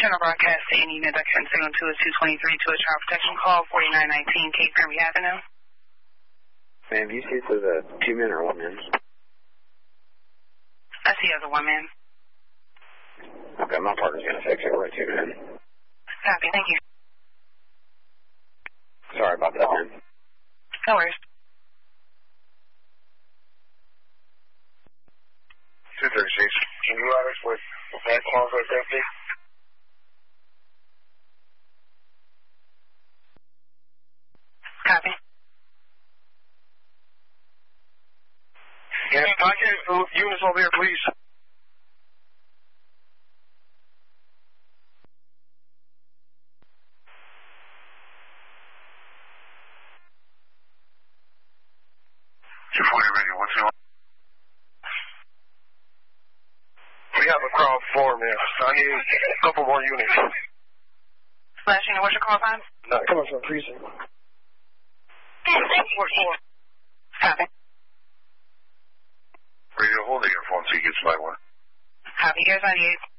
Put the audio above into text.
Channel broadcast to any unit that can signal 2 is 223 to a child protection call, 4919 Cape Henry Avenue. Ma'am, do you see if there's a 2-man or 1-man? I see as a 1-man. Okay, my partner's going to fix it. We're at 2-man. Copy, thank you. Sorry about that, man. No worries. 236. Can you ride us with that call right there, please? Copy. Can I get units over here, please? Radio, what's going on? We have a crowd form here. I need a couple more units. Last unit, what's your call time? No, coming from precinct. 4-4. Copy. Radio, hold the earphone so you get my one. Copy, Airs 98.